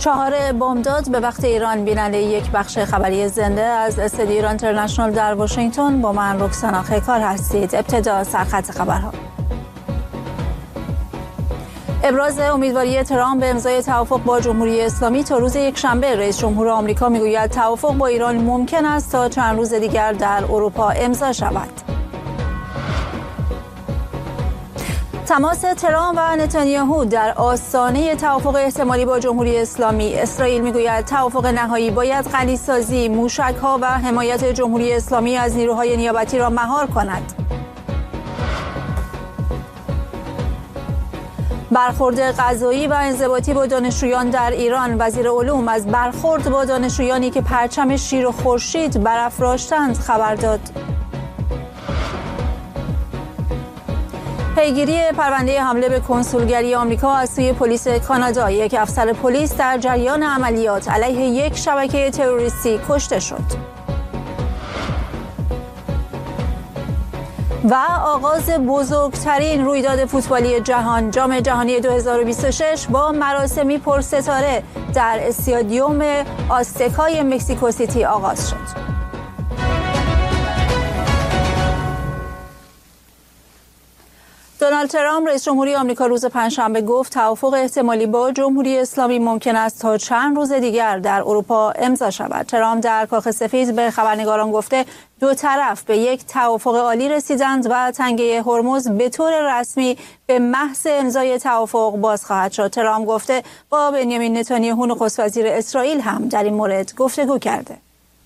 4 بامداد به وقت ایران. بیننده یک بخش خبری زنده از استدیو ایران اینترنشنال در واشنگتن با من رکسانا خیکار هستید. ابتدا سرخط خبرها. ابراز امیدواری ترامپ به امضای توافق با جمهوری اسلامی تا روز یکشنبه. رئیس جمهور آمریکا میگوید توافق با ایران ممکن است تا چند روز دیگر در اروپا امضا شود. تماس ترامپ و نتانیاهو در آستانه توافق احتمالی با جمهوری اسلامی. اسرائیل میگوید توافق نهایی باید غنیسازی، موشک‌ها و حمایت جمهوری اسلامی از نیروهای نیابتی را مهار کند. برخورد غذایی و انضباطی با دانشجویان در ایران. وزیر علوم از برخورد با دانشجویانی که پرچم شیر و خورشید برافراشتند خبر داد. پیگیری پرونده حمله به کنسولگری آمریکا از سوی پلیس کانادا. یک افسر پلیس در جریان عملیات علیه یک شبکه تروریستی کشته شد. و آغاز بزرگترین رویداد فوتبالی جهان، جام جهانی 2026 با مراسمی پرستاره در استادیوم آستکای مکزیکو سیتی آغاز شد. دونالد ترامپ رئیس جمهوری آمریکا روز پنجشنبه گفت توافق احتمالی با جمهوری اسلامی ممکن است تا چند روز دیگر در اروپا امضا شود. ترامپ در کاخ سفید به خبرنگاران گفته دو طرف به یک توافق عالی رسیدند و تنگه هرمز به طور رسمی به محض امضای توافق باز خواهد شد. ترامپ گفته با بنیامین نتانیاهو نخست وزیر اسرائیل هم در این مورد گفتگو کرده.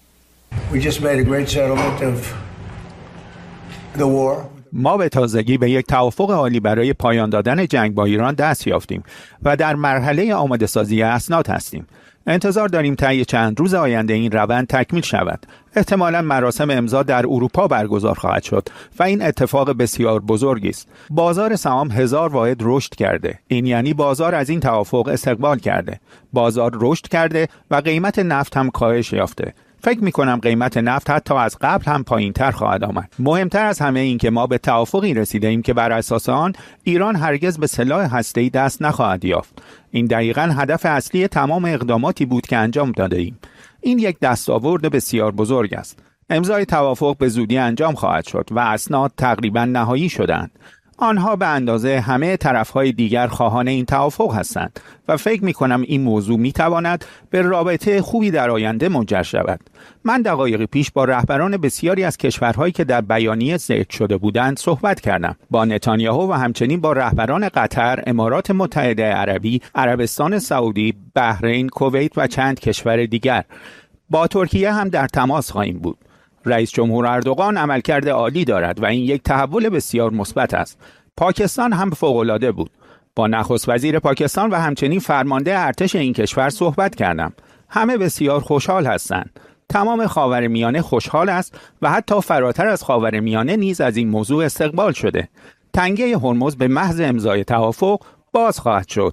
ما به تازگی به یک توافق عالی برای پایان دادن جنگ با ایران دست یافتیم و در مرحله آماده سازی اسناد هستیم. انتظار داریم طی چند روز آینده این روند تکمیل شود. احتمالاً مراسم امضا در اروپا برگزار خواهد شد و این اتفاق بسیار بزرگی است. بازار سهام 1000 واحد رشد کرده. این یعنی بازار از این توافق استقبال کرده. بازار رشد کرده و قیمت نفت هم کاهش یافته. فکر می‌کنم قیمت نفت حتی از قبل هم پایین‌تر خواهد آمد. مهمتر از همه این که ما به توافقی رسیده‌ایم که بر اساس آن ایران هرگز به سلاح هسته‌ای دست نخواهد یافت. این دقیقاً هدف اصلی تمام اقداماتی بود که انجام داده‌ایم. این یک دستاورد بسیار بزرگ است. امضای توافق به زودی انجام خواهد شد و اسناد تقریباً نهایی شدند. آنها به اندازه همه طرفهای دیگر خواهان این توافق هستند و فکر می‌کنم این موضوع می‌تواند به رابطه خوبی در آینده منجر شود. من دقایقی پیش با رهبران بسیاری از کشورهایی که در بیانیه ذکر شده بودند صحبت کردم. با نتانیاهو و همچنین با رهبران قطر، امارات متحده عربی، عربستان سعودی، بحرین، کویت و چند کشور دیگر. با ترکیه هم در تماس خواهیم بود. رئیس جمهور اردوغان عملکرد عالی دارد و این یک تحول بسیار مثبت است. پاکستان هم فوق‌العاده بود. با نخست وزیر پاکستان و همچنین فرمانده ارتش این کشور صحبت کردم. همه بسیار خوشحال هستند. تمام خاورمیانه خوشحال است و حتی فراتر از خاورمیانه نیز از این موضوع استقبال شده. تنگه هرمز به محض امضای توافق باز خواهد شد.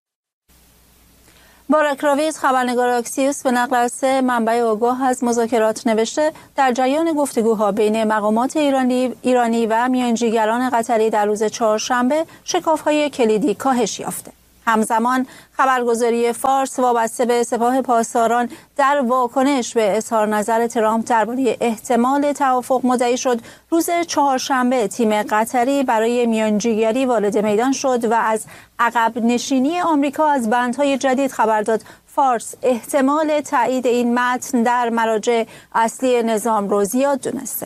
بارک راویز خبرنگار اکسیوس به نقل از 3 منبع آگاه از مذاکرات نوشته در جریان گفتگوها بین مقامات ایرانی و میانجیگران قطری در روز چهارشنبه شکاف‌های کلیدی کاهش یافته. همزمان خبرگزاری فارس وابسته به سپاه پاسداران در واکنش به اظهار نظر ترامپ درباره احتمال توافق مدعی شد روز چهارشنبه تیم قطری برای میانجیگری وارد میدان شد و از عقب نشینی آمریکا از بندهای جدید خبر داد. فارس احتمال تایید این متن در مراجع اصلی نظام رو زیاد دونسته.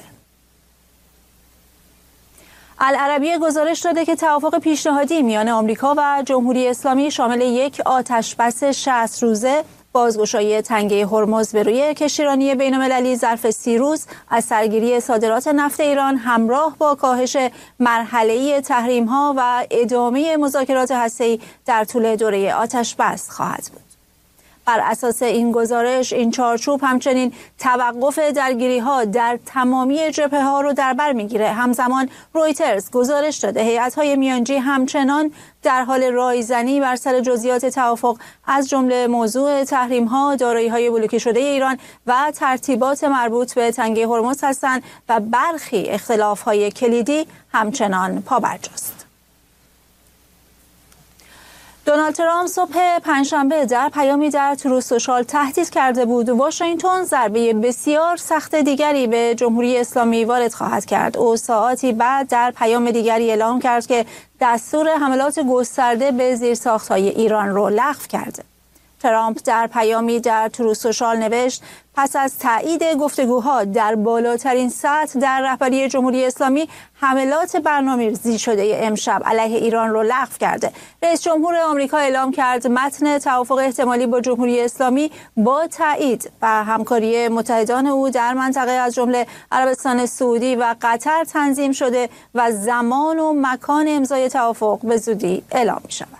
العربیه گزارش داده که توافق پیشنهادی میان آمریکا و جمهوری اسلامی شامل یک آتشبس 60 روزه، بازگشایی تنگه هرمز به روی کشتیرانی بین‌المللی ظرف 30 روز، از سرگیری صادرات نفت ایران همراه با کاهش مرحله‌ای تحریم‌ها و ادامه مذاکرات هسته‌ای در طول دوره آتشبس خواهد بود. بر اساس این گزارش این چارچوب همچنین توقف درگیری‌ها در تمامی جبهه‌ها رو در بر می‌گیره. همزمان رویترز گزارش داده هیئت‌های میانجی همچنان در حال رایزنی بر سر جزئیات توافق از جمله موضوع تحریم‌ها، دارایی‌های بلوکه شده ایران و ترتیبات مربوط به تنگه هرمز هستند و برخی اختلاف‌های کلیدی همچنان پابرجاست. دونالد ترامپ صبح پنجشنبه در پیامی در تروث سوشال تهدید کرده بود واشنگتن ضربه بسیار سخت دیگری به جمهوری اسلامی وارد خواهد کرد. او ساعاتی بعد در پیام دیگری اعلام کرد که دستور حملات گسترده به زیرساخت‌های ایران را لغو کرده. ترامپ در پیامی در تروث سوشال نوشت پس از تایید گفتگوها در بالاترین سطح در رهبری جمهوری اسلامی حملات برنامه‌ریزی شده امشب علیه ایران را لغو کرده. رئیس جمهور آمریکا اعلام کرد متن توافق احتمالی با جمهوری اسلامی با تایید و همکاری متحدان او در منطقه از جمله عربستان سعودی و قطر تنظیم شده و زمان و مکان امضای توافق به زودی اعلام می شود.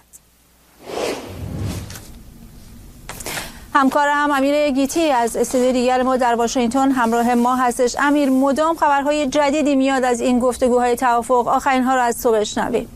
همکارم امیر گیتی از استودیو دیگر ما در واشنگتن همراه ما هستش. امیر، مدام خبرهای جدیدی میاد از این گفتگوهای توافق، آخرین ها رو از تو بشنویم.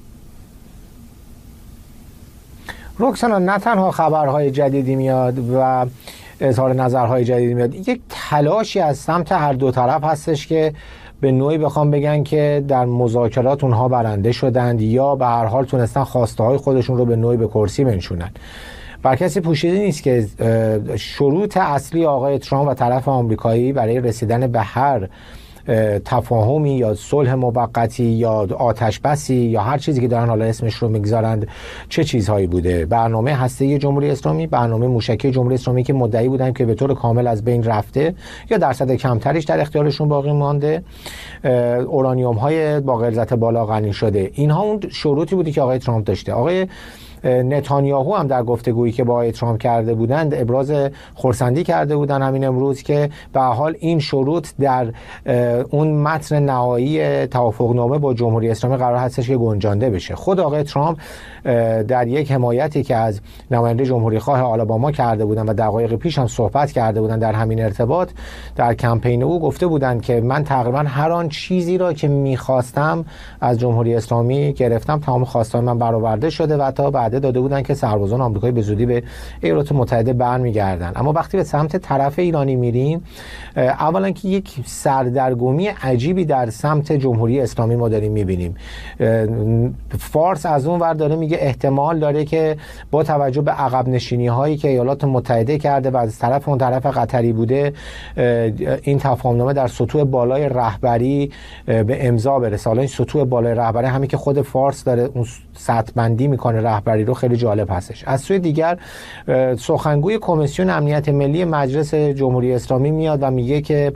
رکسانا، نه تنها خبرهای جدیدی میاد و اظهار نظرهای جدیدی میاد، یک تلاشی از سمت هر دو طرف هستش که به نوعی بخوام بگن که در مذاکرات اونها برنده شدند یا به هر حال تونستن خواسته های خودشون رو به نوعی به کرسی بنشونن. بر کسی پوشیده نیست که شروط اصلی آقای ترامپ و طرف آمریکایی برای رسیدن به هر تفاهمی یا صلح موقتی یا آتش بسی یا هر چیزی که دارن حالا اسمش رو میگذارند چه چیزهایی بوده. برنامه هسته‌ای جمهوری اسلامی، برنامه موشکی جمهوری اسلامی که مدعی بودن که به طور کامل از بین رفته یا درصد کمتریش در اختیارشون باقی مانده، اورانیوم های با غلظت بالا غنی شده. اینها اون شروطی بودی که آقای ترامپ داشته. آقای نتانیاهو هم در گفتگویی که با آقای ترامپ کرده بودند ابراز خرسندی کرده بودند همین امروز که به حال این شروط در اون متن نهایی توافقنامه با جمهوری اسلامی قرار هستش که گنجانده بشه. خود آقای ترامپ در یک حمایتی که از نماینده جمهوری خواه آلاباما کرده بودند و دقایق پیش هم صحبت کرده بودند در همین ارتباط در کمپین او گفته بودند که من تقریبا هر آن چیزی را که می‌خواستم از جمهوری اسلامی گرفتم، تمام خواسته‌های من برآورده شده و تا بعد داده بودن که سربازان آمریکایی به زودی به ایالات متحده برمیگردن. اما وقتی به سمت طرف ایرانی میریم، اولا که یک سردرگمی عجیبی در سمت جمهوری اسلامی ما داریم میبینیم. فارس از اون ور داره میگه احتمال داره که با توجه به عقب نشینی هایی که ایالات متحده کرده و از طرف اون طرف قطری بوده، این تفاهمنامه در سطوح بالای رهبری به امضا برسه. حالا این سطوح بالای رهبری همین که خود فارس داره اون سطح بندی میکنه رهبری رو، خیلی جالب هستش. از سوی دیگر سخنگوی کمیسیون امنیت ملی مجلس جمهوری اسلامی میاد و میگه که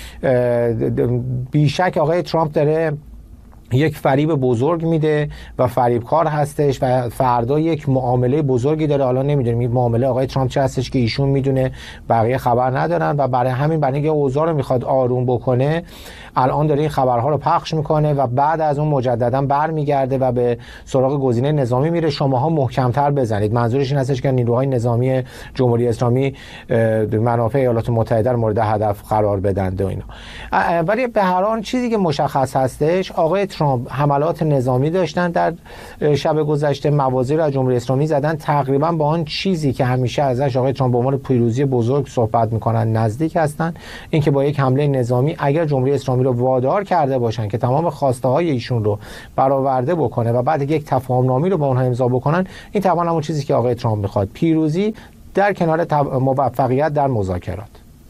بیشک آقای ترامپ داره یک فریب بزرگ میده و فریبکار هستش و فردا یک معامله بزرگی داره. حالا نمیدونیم این معامله آقای ترامپ چه هستش که ایشون میدونه، بقیه خبر ندارن و برای همین برای اینکه اوضاع رو میخواد آروم بکنه الان داره این خبرها رو پخش میکنه و بعد از اون مجددا برمیگرده و به سراغ گزینه نظامی میره. شماها محکمتر بزنید. منظورش این هستش که نیروهای نظامی جمهوری اسلامی منافع ایالات متحده رو مورد هدف قرار بدن و اینا. ولی به هر حال چیزی که مشخص هستش، آقای ترامپ حملات نظامی داشتن در شب گذشته، موازی رو از جمهوری اسلامی زدن تقریبا با آن چیزی که همیشه ازش آقای ترامپ به عنوان پیروزی بزرگ صحبت میکنن نزدیک هستن. اینکه با یک حمله نظامی اگر جمهوری اسلامی رو وادار کرده باشن که تمام خواسته های ایشون رو برآورده بکنه و بعد یک تفاهمنامه رو با اونها امضا بکنن، این طبعا همون چیزی که آقای ترامپ میخواد، پیروزی در کنار موفقیت در مذاکرات.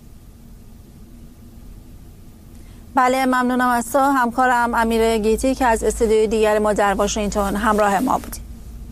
بله، ممنونم از تو همکارم امیر گیتی که از استودیوی دیگر ما در واشنگتن همراه ما بودیم.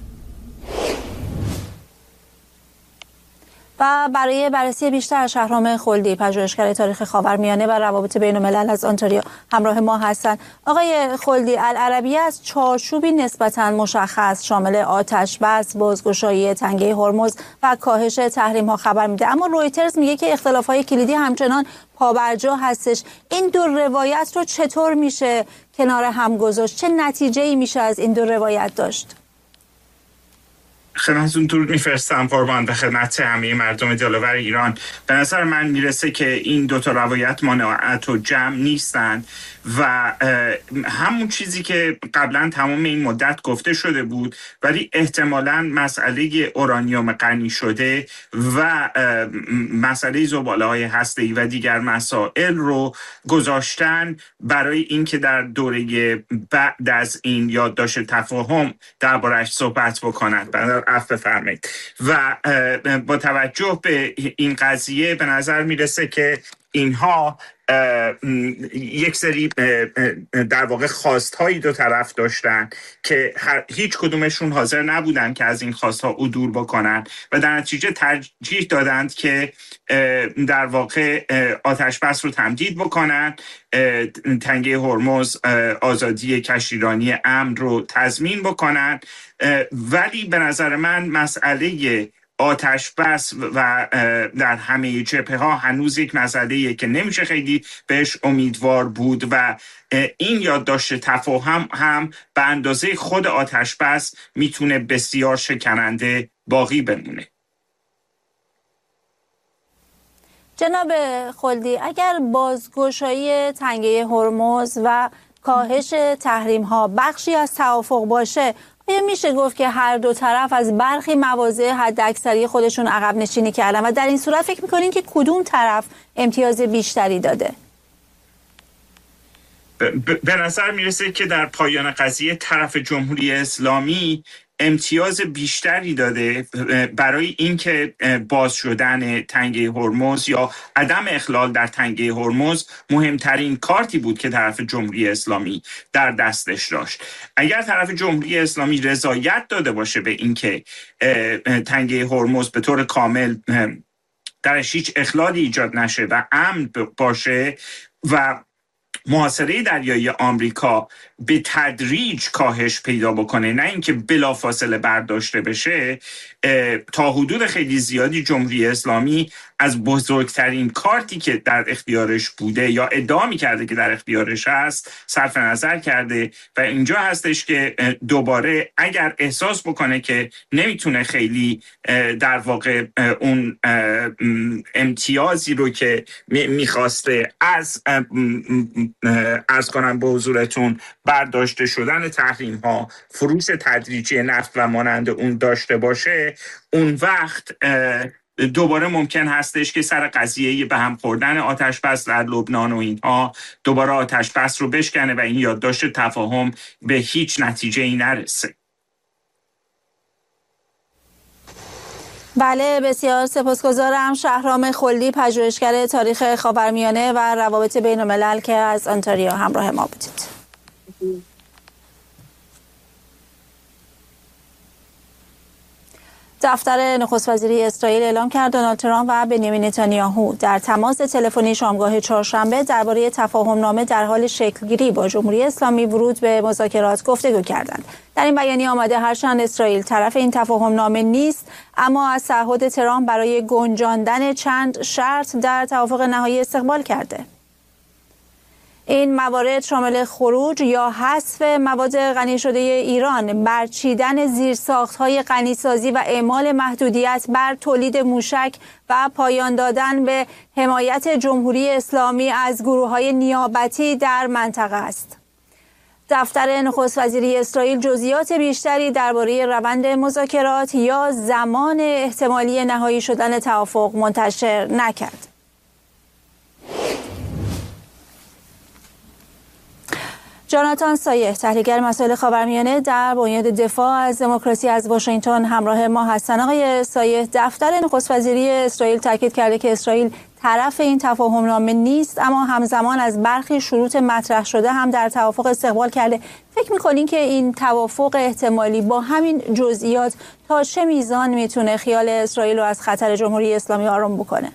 و برای بررسی بیشتر شهرام خلدی، پژوهشگر تاریخ خاورمیانه و روابط بین‌الملل از آنتاریو همراه ما هستند. آقای خلدی، العربیه از چارچوبی نسبتاً مشخص شامل آتش بس، بازگشایی تنگه هرمز و کاهش تحریم‌ها خبر میده، اما رویترز میگه که اختلاف‌های کلیدی همچنان پابرجا هستش. این دو روایت رو چطور میشه کنار هم گذاشت؟ چه نتیجه‌ای میشه از این دو روایت داشت؟ خدمتتون درود میفرستم قربان، به خدمت همه مردم دلاور ایران. به نظر من میرسه که این دوتا روایت مانعت و جمع نیستند و همون چیزی که قبلا تمام این مدت گفته شده بود، ولی احتمالاً مسئله اورانیوم غنی شده و مسئله زباله‌های هسته‌ای و دیگر مسائل رو گذاشتن برای اینکه در دوره بعد از این یادداشت تفاهم درباره‌اش صحبت بکنند. عفو بفرمایید. و با توجه به این قضیه به نظر میرسه که اینها یک سری در واقع خواستهایی دو طرف داشتن که هیچ کدومشون حاضر نبودن که از این خواستها عدول بکنن و در نتیجه ترجیح دادند که در واقع آتش بس رو تمدید بکنن، تنگه هرمز آزادی کشتیرانی امن رو تضمین بکنن. ولی به نظر من مسئله آتش بس و در همه جبهه ها هنوز یک مسئله‌ایه که نمیشه خیلی بهش امیدوار بود و این یادداشت تفاهم هم به اندازه خود آتش بس میتونه بسیار شکننده باقی بمونه. جناب خلدی، اگر بازگشایی تنگه هرمز و کاهش تحریم ها بخشی از توافق باشه، آیا میشه گفت که هر دو طرف از برخی مواضع حداکثری خودشون عقب نشینی کردن و در این صورت فکر میکنین که کدوم طرف امتیاز بیشتری داده؟ به نظر میرسه که در پایان قضیه طرف جمهوری اسلامی امتیاز بیشتری داده برای اینکه باز شدن تنگه هرمز یا عدم اخلال در تنگه هرمز مهمترین کارتی بود که طرف جمهوری اسلامی در دستش داشت. اگر طرف جمهوری اسلامی رضایت داده باشه به اینکه تنگه هرمز به طور کامل درش هیچ اخلالی ایجاد نشه و امن باشه و محاصره دریایی آمریکا به تدریج کاهش پیدا بکنه، نه اینکه بلافاصله برداشته بشه، تا حدود خیلی زیادی جمهوری اسلامی از بزرگترین کارتی که در اختیارش بوده یا ادعا می‌کرده که در اختیارش هست صرف نظر کرده و اینجا هستش که دوباره اگر احساس بکنه که نمیتونه خیلی در واقع اون امتیازی رو که میخواسته از عرض کنم به حضورتون برداشته شدن تحریم ها، فروش تدریجی نفت و مانند اون داشته باشه، اون وقت دوباره ممکن هستش که سر قضیه به هم خوردن آتش بس در لبنان و اینها دوباره آتش بس رو بشکنه و این یادداشت تفاهم به هیچ نتیجه‌ای نرسه. بله، بسیار سپاسگزارم. شهرام خلدی، پژوهشگر تاریخ خاورمیانه و روابط بین الملل که از آنتاریو همراه ما بودید. دفتر نخست وزیری اسرائیل اعلام کرد دونالد ترامپ و بنیامین نتانیاهو در تماس تلفنی شامگاه چهارشنبه درباره تفاهم‌نامه در حال شکل‌گیری با جمهوری اسلامی ورود به مذاکرات گفتگو کردند. در این بیانیه آمده هرچند اسرائیل طرف این تفاهم‌نامه نیست، اما از تعهد ترامپ برای گنجاندن چند شرط در توافق نهایی استقبال کرده. این موارد شامل خروج یا حذف مواد غنی شده ایران، برچیدن زیرساخت‌های غنیسازی و اعمال محدودیت بر تولید موشک و پایان دادن به حمایت جمهوری اسلامی از گروه‌های نیابتی در منطقه است. دفتر نخست وزیری اسرائیل جزئیات بیشتری درباره روند مذاکرات یا زمان احتمالی نهایی شدن توافق منتشر نکرد. جاناتان سایح، تحلیلگر مسائل خاورمیانه در بنیاد دفاع از دموکراسی از واشنگتن همراه ما هستند. آقای سایح، دفتر نخست وزیری اسرائیل تاکید کرده که اسرائیل طرف این تفاهم‌نامه نیست، اما همزمان از برخی شروط مطرح شده هم در توافق استقبال کرده. فکر می‌کنین که این توافق احتمالی با همین جزئیات تا چه میزان میتونه خیال اسرائیل رو از خطر جمهوری اسلامی آرام بکنه؟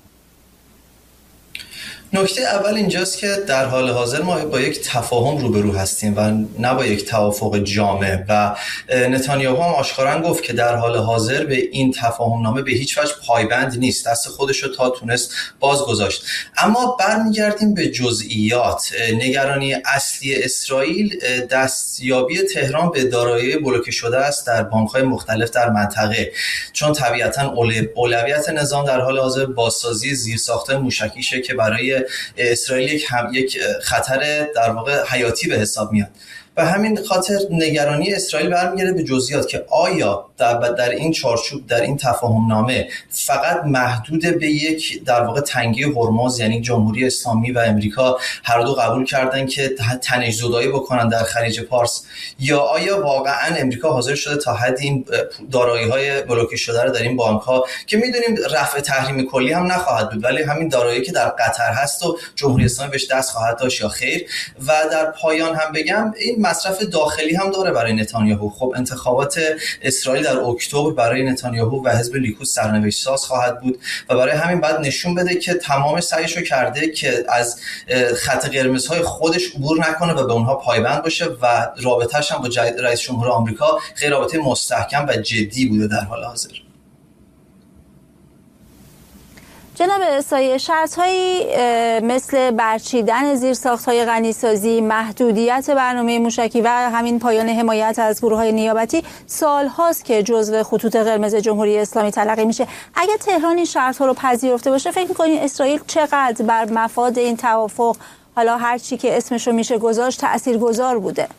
نکته اول اینجاست که در حال حاضر ما با یک تفاهم روبرو هستیم و نه با یک توافق جامع و نتانیاهو هم آشکارا گفت که در حال حاضر به این تفاهم نامه به هیچ وجه پایبند نیست، دست خودش رو تا تونست باز گذاشت. اما برمیگردیم به جزئیات. نگرانی اصلی اسرائیل دستیابی تهران به دارایی بلوکه شده است در بانک‌های مختلف در منطقه، چون طبیعتاً اولویت نظام در حال حاضر بازسازی زیرساخت‌های موشکیشه که برای برای اسرائیل یک خطر در واقع حیاتی به حساب میاد. و همین خاطر نگرانی اسرائیل برمیگرده به جزئیات که آیا در این چارچوب، در این تفاهم نامه فقط محدود به یک در واقع تنگه هرمز، یعنی جمهوری اسلامی و امریکا هر دو قبول کردن که تنش‌زدایی بکنن در خلیج پارس، یا آیا واقعا امریکا حاضر شده تا حد این دارایی‌های بلوکه شده رو در این بانک‌ها که می‌دونیم رفع تحریم کلی هم نخواهد بود، ولی همین دارایی که در قطر هست و جمهوری اسلامی بهش دست خواهد داشت یا خیر. و در پایان هم بگم این مصرف داخلی هم داره برای نتانیاهو. خب انتخابات اسرائیل در اکتبر برای نتانیاهو و حزب لیکود سرنوشت ساز خواهد بود و برای همین بعد نشون بده که تمام سعیشو کرده که از خط قرمزهای خودش عبور نکنه و به اونها پایبند باشه و رابطه‌اش هم با رئیس جمهور آمریکا خیلی رابطه مستحکم و جدی بوده در حال حاضر. جناب سایه، شرط‌هایی مثل برچیدن زیرساخت‌های غنیسازی، محدودیت برنامه موشکی و همین پایان حمایت از گروه‌های نیابتی سال‌هاست که جزو خطوط قرمز جمهوری اسلامی تلقی میشه. اگه تهران این شرط‌ها رو پذیرفته باشه، فکر می‌کنید اسرائیل چقدر بر مفاد این توافق، حالا هر چی که اسمش رو میشه گذاشت، تأثیرگذار بوده؟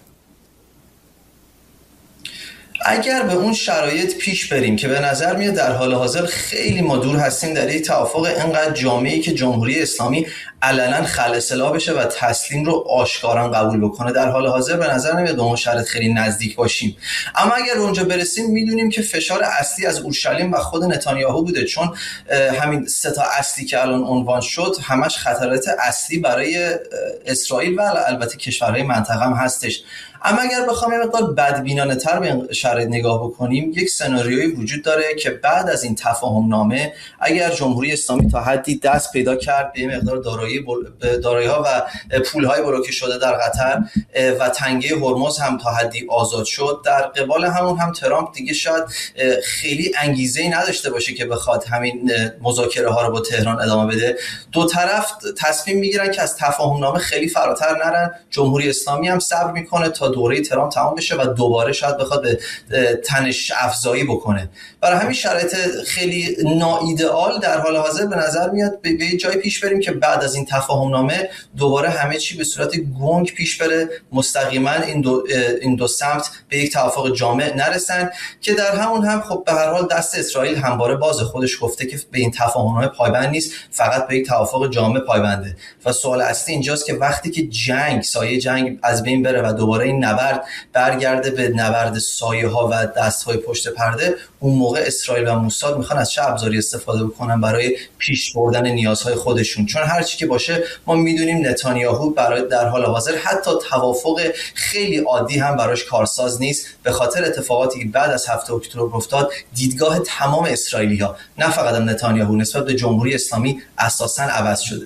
اگر به اون شرایط پیش بریم که به نظر میاد در حال حاضر خیلی ما دور هستیم در یک توافق اینقدر جامعی که جمهوری اسلامی علنا خلأ بشه و تسلیم رو آشکارا قبول بکنه، در حال حاضر به نظر نمیاد به اون شرایط خیلی نزدیک باشیم. اما اگر اونجا برسیم میدونیم که فشار اصلی از اورشلیم و خود نتانیاهو بوده، چون همین سه تا اصلی که الان عنوان شد همش خطرات اصلی برای اسرائیل و البته کشورهای منطقه هم هستش. اما اگر بخوام یه مقدار بدبینانه‌تر به شرایط نگاه بکنیم، یک سناریویی وجود داره که بعد از این تفاهم نامه اگر جمهوری اسلامی تا حدی دست پیدا کرد به مقدار دارایی‌ها و پول‌های بلوکه شده در قطر و تنگه هرمز هم تا حدی آزاد شد، در قبال همون هم ترامپ دیگه شاید خیلی انگیزه‌ای نداشته باشه که بخواد همین مذاکره‌ها رو با تهران ادامه بده. دو طرف تصمیم میگیرن که از تفاهم نامه خیلی فراتر نرن. جمهوری اسلامی هم صبر میکنه تا دوره ترامپ تمام بشه و دوباره شاید بخواد به تنش افزایی بکنه. برای همین شرایط خیلی ناایدئال در حال حاضر به نظر میاد به جای پیش بریم که بعد از این تفاهم نامه دوباره همه چی به صورت گنگ پیش بره، مستقیما این دو سمت به یک توافق جامع نرسن که در همون هم خب به هر حال دست اسرائیل همواره باز، خودش گفته که به این تفاهم نامه پایبند نیست، فقط به یک توافق جامع پایبنده. و سوال اصلی اینجاست که وقتی که سایه جنگ از بین بره و دوباره این نبرد برگرده به نبرد سایه ها و دست های پشت پرده، اون موقع اسرائیل و موساد میخوان از چه ابزاری استفاده بکنن برای پیش بردن نیازهای خودشون. چون هر چی که باشه ما میدونیم نتانیاهو برای در حال حاضر حتی توافق خیلی عادی هم براش کارساز نیست، به خاطر اتفاقاتی که بعد از 7 اکتبر افتاد. دیدگاه تمام اسرائیلی‌ها، نه فقط نتانیاهو، نسبت به جمهوری اسلامی اساساً عوض شده.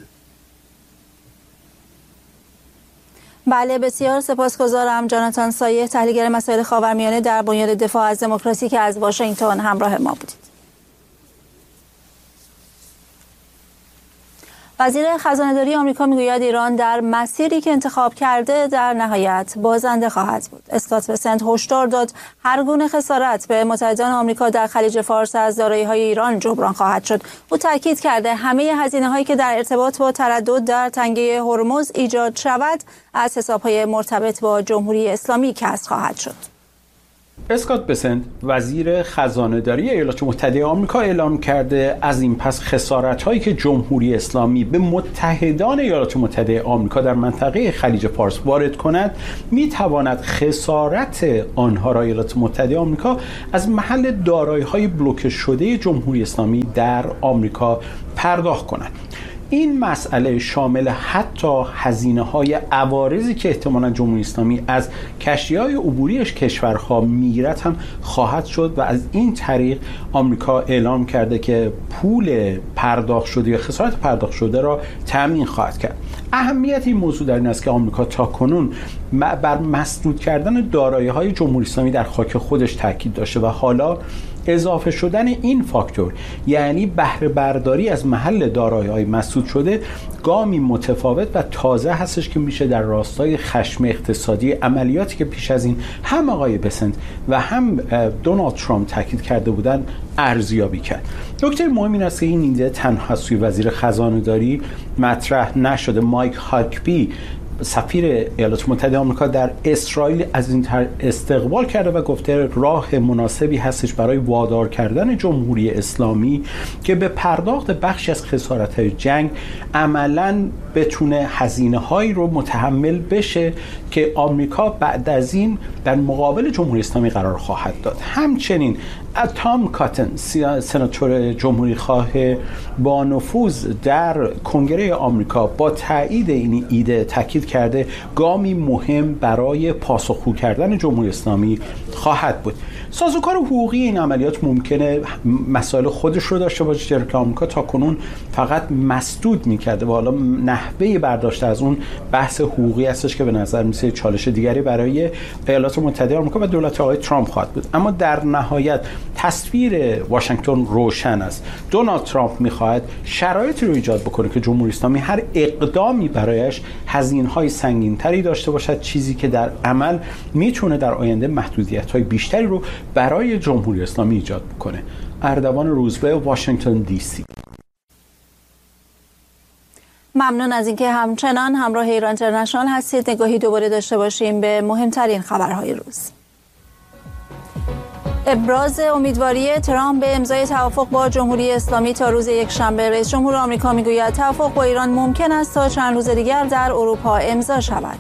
بله، بسیار سپاسگزارم جاناتان سایه، تحلیلگر مسائل خاورمیانه در بنیاد دفاع از دموکراسی که از واشنگتن همراه ما بودید. وزیر خزانه‌داری آمریکا میگوید ایران در مسیری که انتخاب کرده در نهایت بازنده خواهد بود. اسکات بسنت هشدار داد هر گونه خسارت به متحدان آمریکا در خلیج فارس از دارایی‌های ایران جبران خواهد شد. او تاکید کرده همه هزینه‌هایی که در ارتباط با تردد در تنگه هرمز ایجاد شود از حساب‌های مرتبط با جمهوری اسلامی کسر خواهد شد. اسکات بسنت وزیر خزانه‌داری ایالات متحده آمریکا اعلام کرده از این پس خسارت‌هایی که جمهوری اسلامی به متحدان ایالات متحده آمریکا در منطقه خلیج فارس وارد کند می‌تواند خسارت آنها را ایالات متحده آمریکا از محل دارایی‌های بلوکه شده جمهوری اسلامی در آمریکا پرداخت کند. این مسئله شامل حتی هزینه‌های عوارضی که احتمالاً جمهوری اسلامی از کشتی‌های عبوری کشورها میگیرد هم خواهد شد و از این طریق آمریکا اعلام کرده که پول پرداخت شده یا خسارت پرداخت شده را تامین خواهد کرد. اهمیت این موضوع در این است که آمریکا تاکنون بر مسدود کردن دارایی‌های جمهوری اسلامی در خاک خودش تاکید داشته و حالا اضافه شدن این فاکتور، یعنی بهره برداری از محل دارایی‌های مسدود شده، گامی متفاوت و تازه هستش که میشه در راستای خشم اقتصادی عملیاتی که پیش از این هم آقای بسنت و هم دونالد ترامپ تاکید کرده بودن ارزیابی کرد. نکته مهم این است که این ایده تنها سوی وزیر خزانه‌داری مطرح نشده. مایک هاکبی سفیر ایالات متحده آمریکا در اسرائیل از این استقبال کرده و گفته راه مناسبی هستش برای وادار کردن جمهوری اسلامی که به پرداخت بخشی از خسارت‌های جنگ عملاً بتونه هزینه‌هایی رو متحمل بشه که آمریکا بعد از این در مقابل جمهوری اسلامی قرار خواهد داد. همچنین تام کاتن، سناتور جمهوری خواه با نفوذ در کنگره آمریکا، با تایید این ایده تاکید کرده گامی مهم برای پاسخگو کردن جمهوری اسلامی خواهد بود. سازوکار حقوقی این عملیات ممکنه مسائل خودش رو داشته باشه، چرا که آمریکا تاکنون فقط مسدود می‌کرده و حالا نحوه برداشت از اون بحث حقوقی هستش که به نظر میسه چالش دیگری برای ایالات متحده آمریکا و دولت آقای ترامپ خواهد بود. اما در نهایت تصویر واشنگتن روشن است. دونالد ترامپ می‌خواهد شرایطی رو ایجاد بکنه که جمهوری اسلامی هر اقدامی برایش هزینه‌های سنگین‌تری داشته باشد، چیزی که در عمل میتونه در آینده محدودیت‌های بیشتری رو برای جمهوری اسلامی ایجاد بکنه. اردوان روزبه، واشنگتن دی سی. ممنون از اینکه همچنان همراه ایران اینترنشنال هستید. نگاهی دوباره داشته باشیم به مهمترین خبرهای روز. ابراز امیدواری ترامپ به امضای توافق با جمهوری اسلامی تا روز یکشنبه. رئیس جمهور آمریکا میگوید توافق با ایران ممکن است تا چند روز دیگر در اروپا امضا شود.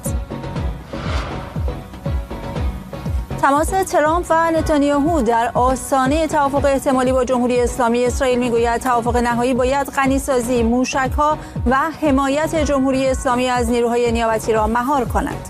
تماس ترامپ و نتانیاهو در آستانه توافق احتمالی با جمهوری اسلامی. اسرائیل میگوید توافق نهایی باید غنیسازی، موشک‌ها و حمایت جمهوری اسلامی از نیروهای نیابتی را مهار کند.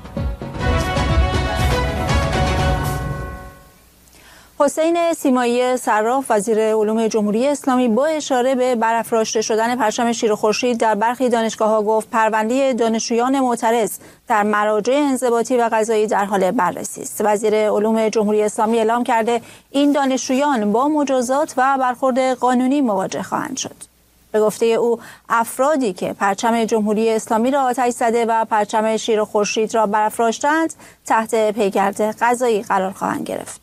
حسین سیمایی صراف، وزیر علوم جمهوری اسلامی، با اشاره به برافراشته شدن پرچم شیر و خورشید در برخی دانشگاه‌ها گفت پرونده دانشجویان معترض در مراجع انضباطی و قضایی در حال بررسی است. وزیر علوم جمهوری اسلامی اعلام کرده این دانشجویان با مجازات و برخورد قانونی مواجه خواهند شد. به گفته او افرادی که پرچم جمهوری اسلامی را آتش زده و پرچم شیر و خورشید را برافراشتند تحت پیگرد قضایی قرار خواهند گرفت.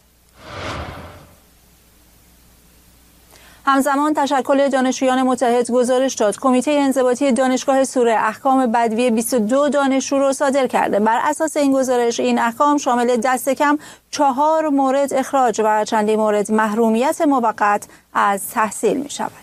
همزمان تشکل دانشجویان متحد گزارش داد کمیته انضباطی دانشگاه سوره احکام بدوی 22 دانشجو را صادر کرده. بر اساس این گزارش این احکام شامل دست کم 4 مورد اخراج و چندین مورد محرومیت موقت از تحصیل می شود.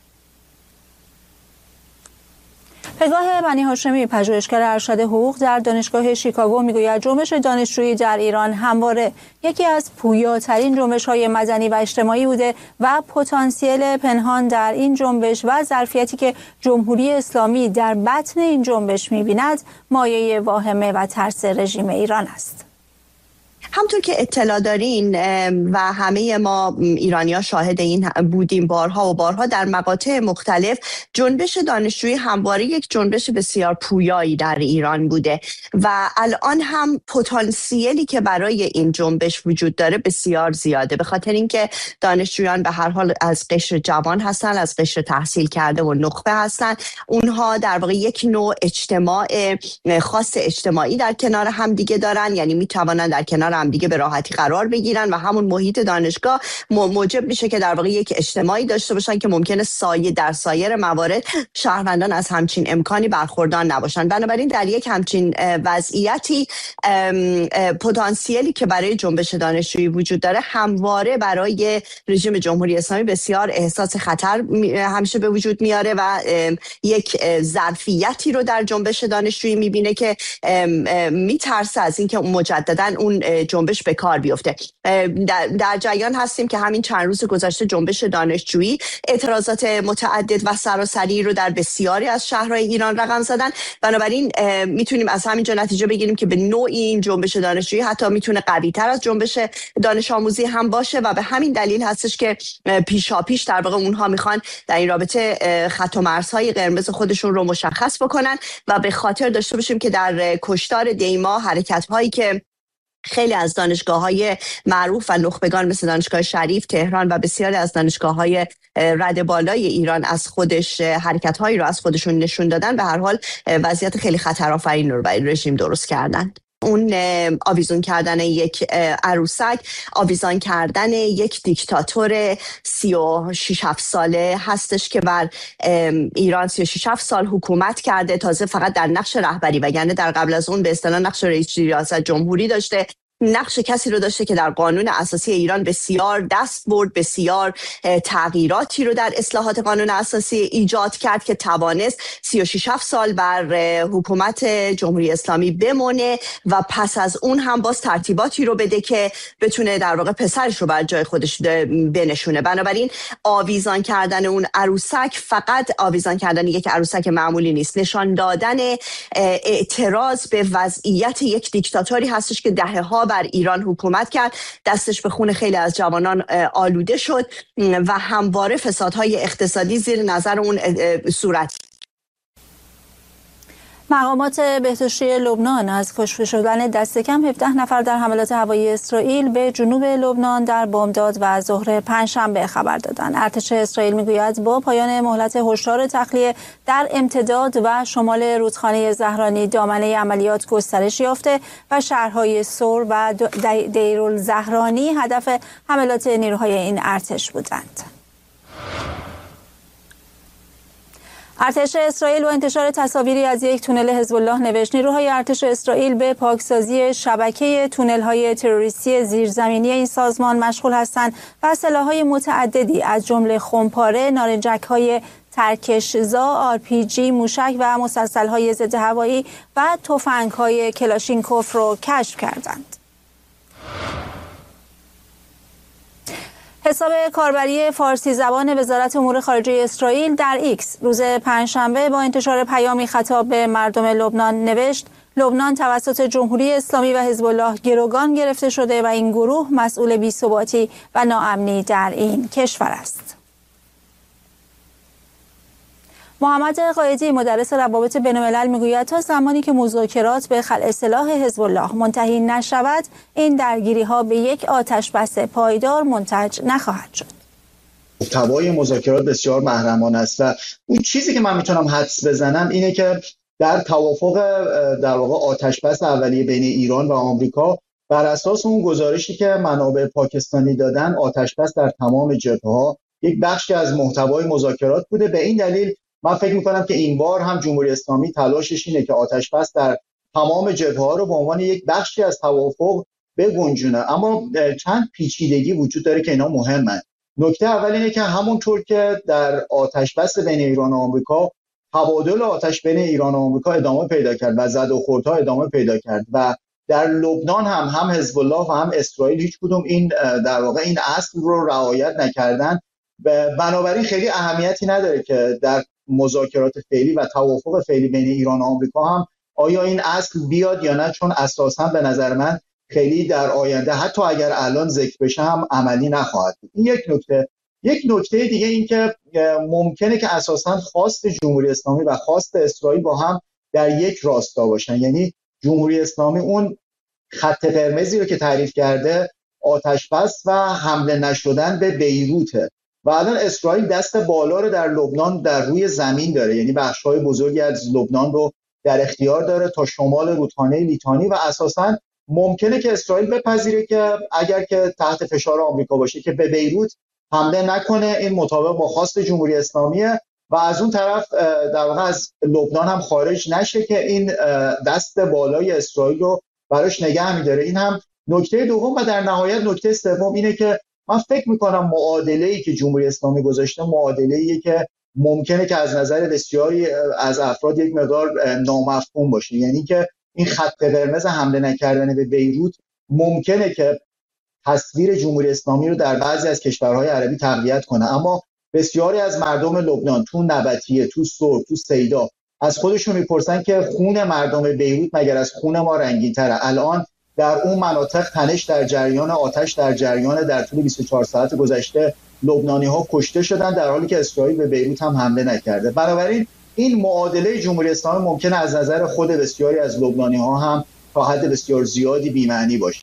پگاه بنی هاشمی، پژوهشگر ارشد حقوق در دانشگاه شیکاگو، میگوید جنبش دانشجویی در ایران همواره یکی از پویاترین جنبش‌های مدنی و اجتماعی بوده و پتانسیل پنهان در این جنبش و ظرفیتی که جمهوری اسلامی در بطن این جنبش می‌بیند مایه واهمه و ترس رژیم ایران است. همطور که اطلاع دارین و همه ما ایرانی‌ها شاهد این بودیم بارها و بارها، در مقاطع مختلف جنبش دانشجویی همواره یک جنبش بسیار پویایی در ایران بوده و الان هم پتانسیلی که برای این جنبش وجود داره بسیار زیاده، به خاطر اینکه دانشجویان به هر حال از قشر جوان هستن، از قشر تحصیل کرده و نخبه هستن. اونها در واقع یک نوع اجتماع خاص اجتماعی در کنار هم دیگه دارن، یعنی میتوانن در کنار هم دیگه به راحتی قرار بگیرن و همون محیط دانشگاه موجب میشه که در واقع یک اجتماعی داشته باشن که ممکنه در سایر موارد شهروندان از همچین امکانی برخوردار نباشن. بنابراین در یک همچین وضعیتی پتانسیلی که برای جنبش دانشجویی وجود داره همواره برای رژیم جمهوری اسلامی بسیار احساس خطر همیشه به وجود میاره و یک ظرفیتی رو در جنبش دانشجویی میبینه که میترسه از اینکه مجددا اون جنبش به کار بیفته. در جریان هستیم که همین چند روز گذشته جنبش دانشجویی اعتراضات متعدد و سراسری رو در بسیاری از شهرهای ایران رقم زدن. بنابراین میتونیم از همینجا نتیجه بگیریم که به نوعی این جنبش دانشجویی حتی میتونه قوی‌تر از جنبش دانش آموزی هم باشه و به همین دلیل هستش که پیشاپیش در واقع اونها میخوان در این رابطه خط و مرزهای قرمز خودشون رو مشخص بکنن و به خاطر داشته باشیم که در کشتار دیما حرکت‌هایی که خیلی از دانشگاه‌های معروف و نخبگان مثل دانشگاه شریف تهران و بسیاری از دانشگاه‌های رد بالای ایران از خودش حرکت‌هایی رو از خودشون نشون دادن. به هر حال وضعیت خیلی خطرآفرین رو برای رژیم درست کردن. اون آویزون کردن یک عروسک، آویزان کردن یک دیکتاتور 36 ساله هستش که بر ایران 36 سال حکومت کرده، تازه فقط در نقش رهبری، وگرنه در قبل از اون به اصطلاح نقش رئیس ریاست جمهوری داشته. نقش کسی رو داشته که در قانون اساسی ایران بسیار دست برد، بسیار تغییراتی رو در اصلاحات قانون اساسی ایجاد کرد که توانست 36 سال بر حکومت جمهوری اسلامی بمونه و پس از اون هم باز ترتیباتی رو بده که بتونه در واقع پسرش رو بر جای خودش بنشونه. بنابراین آویزان کردن اون عروسک فقط آویزان کردن یک عروسک معمولی نیست، نشان دادن اعتراض به وضعیت یک دیکتاتوری هستش که دهه‌ها بر ایران حکومت کرد، دستش به خون خیلی از جوانان آلوده شد و همواره فسادهای اقتصادی زیر نظر اون صورت. مقامات بهداشتی لبنان از کشته شدن دست کم 17 نفر در حملات هوایی اسرائیل به جنوب لبنان در بامداد و ظهر پنجشنبه خبر دادند. ارتش اسرائیل میگوید با پایان مهلت هشدار تخلیه در امتداد و شمال رودخانه زهرانی دامنه عملیات گسترش یافته و شهرهای سور و دیرالزهرانی هدف حملات نیروهای این ارتش بودند. ارتش اسرائیل با انتشار تصاویری از یک تونل حزب الله نوشت نیروهای ارتش اسرائیل به پاکسازی شبکه تونل‌های تروریستی زیرزمینی این سازمان مشغول هستند و سلاح‌های متعددی از جمله خمپاره، نارنجک‌های ترکشزا، RPG، موشک و مسلسل‌های ضد هوایی و تفنگ‌های کلاشینکوف را کشف کردند. حساب کاربری فارسی زبان وزارت امور خارجه اسرائیل در ایکس روز پنجشنبه با انتشار پیامی خطاب به مردم لبنان نوشت: لبنان توسط جمهوری اسلامی و حزب الله گروگان گرفته شده و این گروه مسئول بی‌ثباتی و ناامنی در این کشور است. محمد قائدی مدرس روابط بین‌الملل میگوید تا زمانی که مذاکرات به خلع سلاح حزب الله منتهی نشود، این درگیری‌ها به یک آتش‌بس پایدار منتج نخواهد شد. محتوای مذاکرات بسیار محرمانه است و اون چیزی که من میتونم حدس بزنم اینه که در توافق در واقع آتش‌بس اولیه بین ایران و آمریکا بر اساس اون گزارشی که منابع پاکستانی دادن، آتش‌بس در تمام جبهه‌ها یک بخشی از محتوای مذاکرات بوده. به این دلیل من فکر می‌کنم که این بار هم جمهوری اسلامی تلاشش اینه که آتش‌بس در تمام جبهه‌ها رو به عنوان یک بخشی از توافق بگنجونه. اما چند پیچیدگی وجود داره که اینا مهمه. نکته اول اینه که همونطور که در آتش‌بس بین ایران و آمریکا تبادل آتش بین ایران و آمریکا ادامه پیدا کرد و زد و خوردها ادامه پیدا کرد و در لبنان هم حزب الله و هم اسرائیل هیچ کدوم این در واقع این اصل رو رعایت نکردن. بنابراین خیلی اهمیتی نداره که در مذاکرات فعلی و توافق فعلی بین ایران و آمریکا هم آیا این اصل بیاد یا نه، چون اساساً به نظر من خیلی در آینده حتی اگر الان ذکر بشه هم عملی نخواهد بود. این یک نکته. یک نکته دیگه این که ممکنه که اساساً خواست جمهوری اسلامی و خواست اسرائیل با هم در یک راستا باشن. یعنی جمهوری اسلامی اون خط قرمزی رو که تعریف کرده، آتش‌بس و حمله نشدن به بیروته و الان اسرائیل دست بالا رو در لبنان در روی زمین داره، یعنی بخش‌های بزرگی از لبنان رو در اختیار داره تا شمال رودخانه لیتانی و اساساً ممکنه که اسرائیل بپذیره که اگر که تحت فشار آمریکا باشه که به بیروت حمله نکنه. این مطابق با خواست جمهوری اسلامیه و از اون طرف در واقع از لبنان هم خارج نشه که این دست بالای اسرائیل رو براش نگه می‌داره. این هم نکته دوم و در نهایت نکته سوم اینه که من فکر می‌کنم معادله‌ای که جمهوری اسلامی گذاشته معادله‌ایه که ممکنه که از نظر بسیاری از افراد یک مقدار نامفهوم باشه. یعنی که این خط قرمز حمله نکردن به بیروت ممکنه که تصویر جمهوری اسلامی رو در بعضی از کشورهای عربی تقویت کنه، اما بسیاری از مردم لبنان تو نبطیه، تو سور، تو سیدا از خودشون میپرسن که خون مردم بیروت مگر از خون ما رنگین‌تره؟ الان در اون مناطق تنش در جریان، آتش در جریان. در طول 24 ساعت گذشته لبنانی‌ها کشته شدن در حالی که اسرائیل به بیروت هم حمله نکرده. بنابراین این معادله جمهوری اسلامی ممکنه از نظر خود بسیاری از لبنانی‌ها هم تا حد بسیار زیادی بی‌معنی باشه.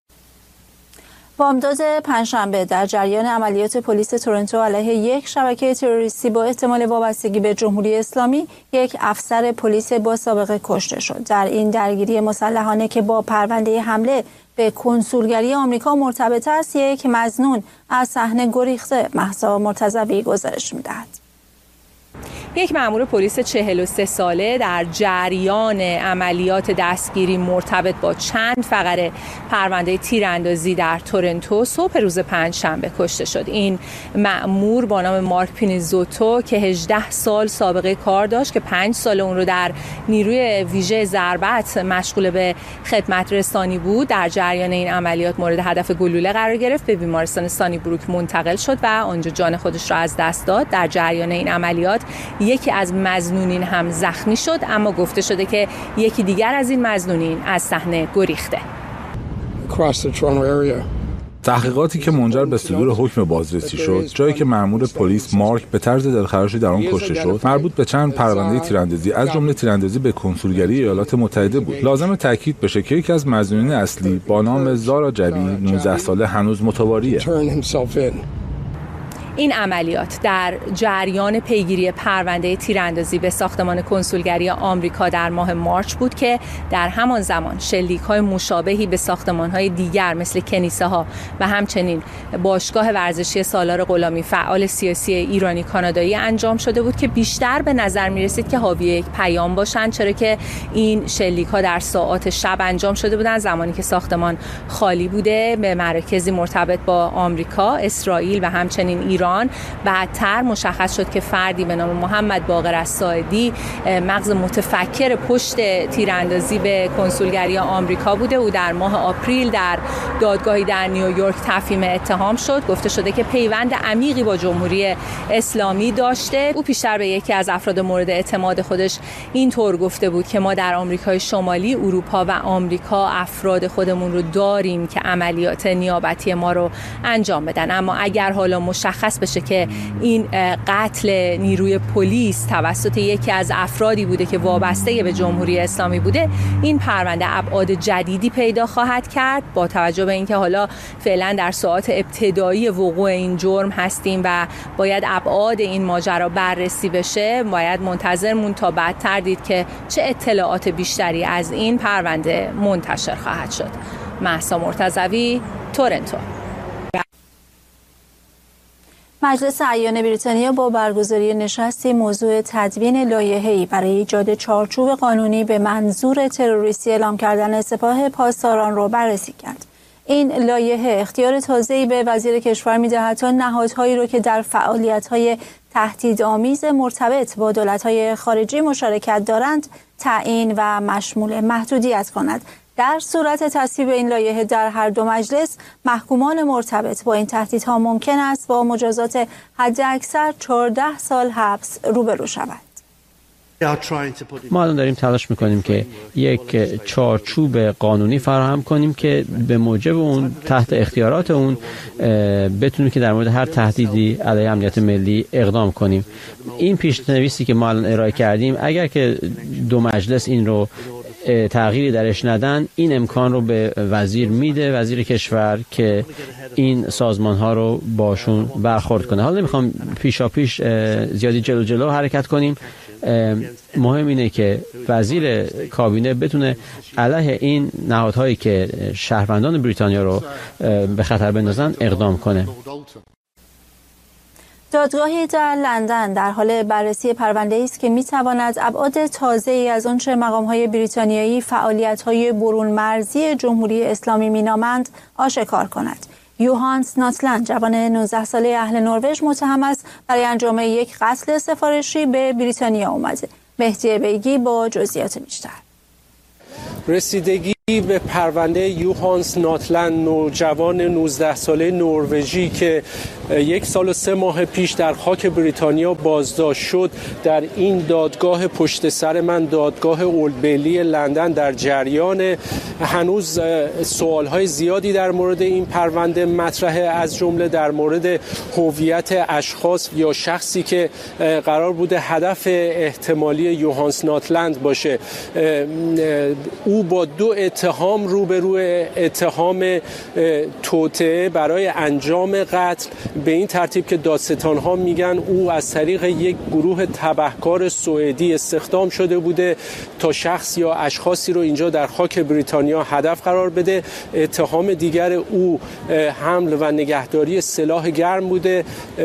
بامداد پنجشنبه در جریان عملیات پلیس تورنتو علیه یک شبکه تروریستی با احتمال وابستگی به جمهوری اسلامی، یک افسر پلیس با سابقه کشته شد. در این درگیری مسلحانه که با پرونده حمله به کنسولگری آمریکا مرتبط است، یک مظنون از صحنه گریخته. مهسا مرتضوی گزارش می‌دهد. یک مأمور پلیس 43 ساله در جریان عملیات دستگیری مرتبط با چند فقره پرونده تیراندازی در تورنتو صبح روز پنجشنبه کشته شد. این مأمور با نام مارک پینیزوتو که 18 سال سابقه کار داشت که 5 سال اون رو در نیروی ویژه ضربت مشغول به خدمت رسانی بود، در جریان این عملیات مورد هدف گلوله قرار گرفت، به بیمارستان سانی بروک منتقل شد و آنجا جان خودش را از دست داد. در جریان این عملیات یکی از مظنونین هم زخمی شد، اما گفته شده که یکی دیگر از این مظنونین از صحنه گریخته. تحقیقاتی که منجر به صدور حکم بازرسی شد، جایی که مأمور پلیس مارک به طرز دلخراشی در آن کشته شد، مربوط به چند پرونده تیراندازی از جمله تیراندازی به کنسولگری ایالات متحده بود. لازم تاکید بشه که یکی از مظنونین اصلی با نام زارا جبی 19 ساله هنوز متواریه. این عملیات در جریان پیگیری پرونده تیراندازی به ساختمان کنسولگری آمریکا در ماه مارچ بود که در همان زمان شلیک‌های مشابهی به ساختمان‌های دیگر مثل کنیسه‌ها و همچنین باشگاه ورزشی سالار غلامی فعال سیاسی ایرانی کانادایی انجام شده بود که بیشتر به نظر می‌رسید که حاوی یک پیام باشند، چرا که این شلیک‌ها در ساعات شب انجام شده بودند زمانی که ساختمان خالی بوده، به مراکزی مرتبط با آمریکا، اسرائیل و همچنین ایران. بعدتر مشخص شد که فردی به نام محمد باقر الساعدی مغز متفکر پشت تیراندازی به کنسولگری آمریکا بوده. او در ماه آپریل در دادگاهی در نیویورک تفهیم اتهام شد. گفته شده که پیوند عمیقی با جمهوری اسلامی داشته. او پیشتر به یکی از افراد مورد اعتماد خودش اینطور گفته بود که ما در آمریکای شمالی، اروپا و آمریکا افراد خودمون رو داریم که عملیات نیابتی ما رو انجام بدن، اما اگر حالا مشخص بشه که این قتل نیروی پلیس توسط یکی از افرادی بوده که وابسته به جمهوری اسلامی بوده، این پرونده ابعاد جدیدی پیدا خواهد کرد. با توجه به اینکه حالا فعلا در ساعات ابتدایی وقوع این جرم هستیم و باید ابعاد این ماجرا بررسی بشه، باید منتظر مون تا بعدتر دید که چه اطلاعات بیشتری از این پرونده منتشر خواهد شد. مهسا مرتضوی، تورنتو. مجلس اعیان بریتانیا با برگزاری نشستی موضوع تدوین لایحه‌ای برای ایجاد چارچوب قانونی به منظور تروریستی اعلام کردن سپاه پاسداران را بررسی کرد. این لایحه اختیار تازه‌ای به وزیر کشور می‌دهد تا نهادهایی را که در فعالیت‌های تهدیدآمیز مرتبط با دولت‌های خارجی مشارکت دارند تعیین و مشمول محدودیت کند. در صورت تصویب این لایحه در هر دو مجلس، محکومان مرتبط با این تهدیدها ممکن است با مجازات حداکثر 14 سال حبس روبرو شود. ما الان داریم تلاش میکنیم که یک چارچوب قانونی فراهم کنیم که به موجب اون تحت اختیارات اون بتونیم که در مورد هر تهدیدی علیه امنیت ملی اقدام کنیم. این پیشنویسی که ما الان ارائه کردیم، اگر که دو مجلس این رو تغییری درش ندن، این امکان رو به وزیر میده، وزیر کشور، که این سازمان ها رو باشون برخورد کنه. حالا نمیخوام پیشاپیش زیادی جلو حرکت کنیم. مهم اینه که وزیر کابینه بتونه علیه این نهادهایی که شهروندان بریتانیا رو به خطر بندازن اقدام کنه. دادگاهی در لندن در حال بررسی پرونده‌ای است که می‌تواند ابعاد تازه‌ای از آنچه مقام‌های بریتانیایی فعالیت‌های برون مرزی جمهوری اسلامی می‌نامند آشکار کند. یوهانس ناتلند، جوان 19 ساله اهل نروژ، متهم است برای انجام یک قتل سفارشی به بریتانیا آمده. مهدی بیگی با جزئیات بیشتر. رسیدگی به پرونده یوهانس ناتلند، نوجوان 19 ساله نروژی که 1 سال و 3 ماه پیش در خاک بریتانیا بازداشت شد، در این دادگاه پشت سر من، دادگاه اولد بیلی لندن، در جریان. هنوز سوالهای زیادی در مورد این پرونده مطرحه، از جمله در مورد هویت اشخاص یا شخصی که قرار بوده هدف احتمالی یوهانس ناتلند باشه. او او با 2 اتهام روبروی اتهام توطئه برای انجام قتل، به این ترتیب که دادستان‌ها میگن او از طریق یک گروه تبهکار سوئدی استخدام شده بوده تا شخص یا اشخاصی رو اینجا در خاک بریتانیا هدف قرار بده. اتهام دیگر او حمل و نگهداری سلاح گرم بوده.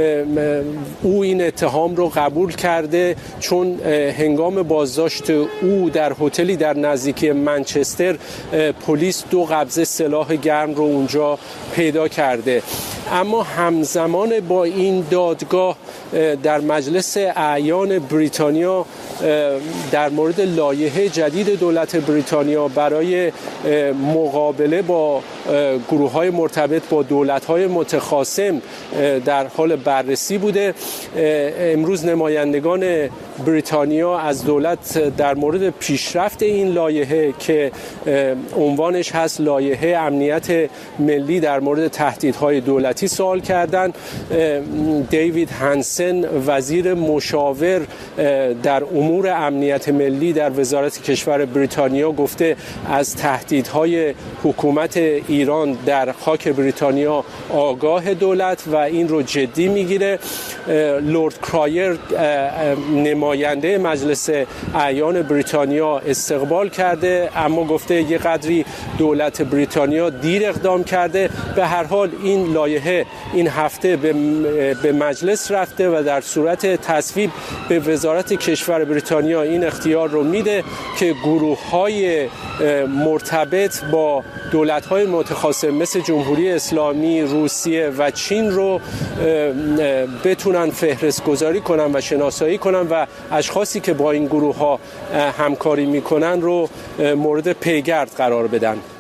او این اتهام رو قبول کرده چون هنگام بازداشت او در هتلی در نزدیکی منچستر پلیس 2 قبضه سلاح گرم رو اونجا پیدا کرده. اما همزمان با این دادگاه در مجلس اعیان بریتانیا در مورد لایحه جدید دولت بریتانیا برای مقابله با گروه‌های مرتبط با دولت‌های متخاصم در حال بررسی بوده. امروز نمایندگان بریتانیا از دولت در مورد پیشرفت این لایحه که عنوانش هست لایحه امنیت ملی در مورد تهدیدهای دولتی سوال کردن. دیوید هانسن وزیر مشاور در امور امنیت ملی در وزارت کشور بریتانیا گفته از تهدیدهای حکومت ایران در خاک بریتانیا آگاه دولت و این رو جدی میگیره. لورد کرایر نماینده مجلس اعیان بریتانیا استقبال کرده اما گفته یه قدری دولت بریتانیا دیر اقدام کرده. به هر حال این لایحه این هفته به مجلس رفته و در صورت تصویب به وزارت کشور بریتانیا این اختیار رو میده که گروه‌های مرتبط با دولت‌های متخاصم مثل جمهوری اسلامی، روسیه و چین رو بتونن فهرست گذاری کنن و شناسایی کنن و اشخاصی که با این گروه‌ها همکاری میکنن رو مورد پیگرد قرار بدن.